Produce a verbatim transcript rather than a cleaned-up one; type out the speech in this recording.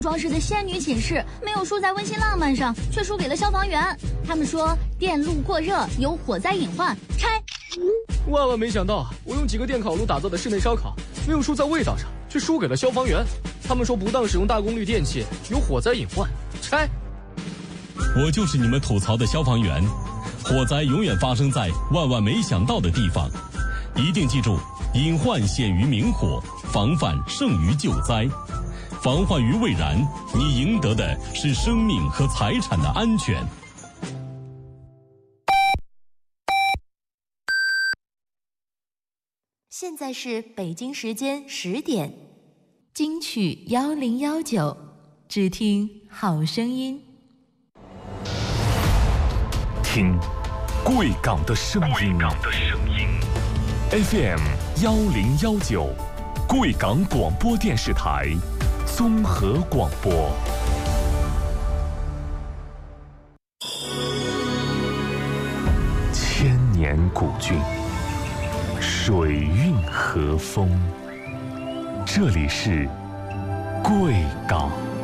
装饰的仙女寝室没有输在温馨浪漫上，却输给了消防员。他们说电路过热有火灾隐患，拆。 万万没想到，我用几个电烤炉打造的室内烧烤，没有输在味道上，却输给了消防员。他们说不当使用大功率电器有火灾隐患，拆。 我就是你们吐槽的消防员，火灾永远发生在万万没想到的地方，一定记住，隐患显于明火，防范胜于救灾。防患于未然，你赢得的是生命和财产的安全。 现在是北京时间十点，金曲幺零幺九，只听好声音。 听贵港的声音 ，F M 幺零幺九，贵港广播电视台。综合广播，千年古郡，水韵和风。这里是贵港。